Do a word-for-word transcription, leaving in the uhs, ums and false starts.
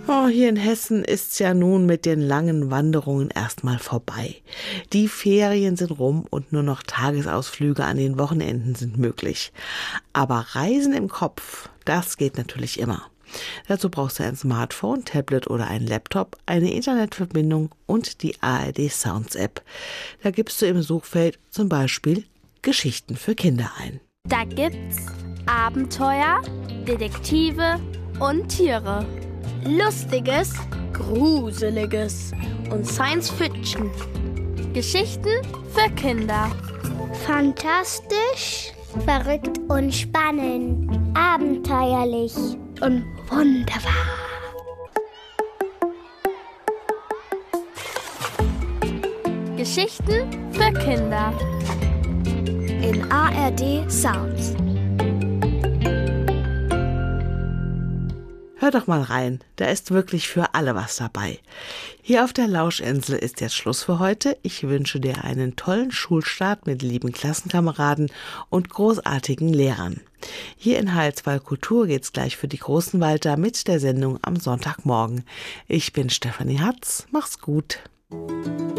Oh, hier in Hessen ist's ja nun mit den langen Wanderungen erstmal vorbei. Die Ferien sind rum und nur noch Tagesausflüge an den Wochenenden sind möglich. Aber Reisen im Kopf, das geht natürlich immer. Dazu brauchst du ein Smartphone, Tablet oder einen Laptop, eine Internetverbindung und die A R D Sounds App. Da gibst du im Suchfeld zum Beispiel Geschichten für Kinder ein. Da gibt's Abenteuer, Detektive und Tiere. Lustiges, Gruseliges und Science Fiction. Geschichten für Kinder. Fantastisch, verrückt und spannend. Abenteuerlich und wunderbar. Geschichten für Kinder. In A R D Sounds. Hör doch mal rein, da ist wirklich für alle was dabei. Hier auf der Lauschinsel ist jetzt Schluss für heute. Ich wünsche dir einen tollen Schulstart mit lieben Klassenkameraden und großartigen Lehrern. Hier in H L zwei Kultur geht's gleich für die Großen weiter mit der Sendung am Sonntagmorgen. Ich bin Stefanie Hatz, mach's gut.